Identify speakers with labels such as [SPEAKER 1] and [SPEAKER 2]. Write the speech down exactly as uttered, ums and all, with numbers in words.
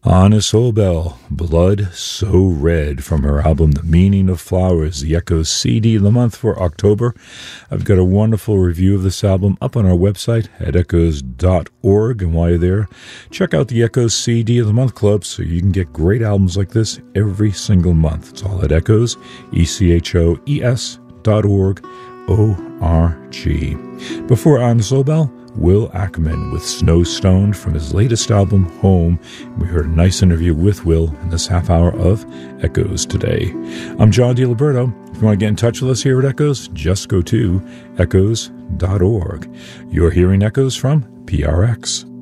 [SPEAKER 1] Anna Sobel, Blood So Red, from her album The Meaning of Flowers, the Echoes C D of the month for October. I've got a wonderful review of this album up on our website at echoes dot org, and while you're there, check out the Echoes C D of the Month Club so you can get great albums like this every single month. It's all at Echoes, E C H O E S dot org, O R G. Before Anna Sobel, Will Ackerman with Snowstone from his latest album, Home. We heard a nice interview with Will in this half hour of Echoes today. I'm John DiLiberto. If you want to get in touch with us here at Echoes, just go to echoes dot org. You're hearing Echoes from P R X.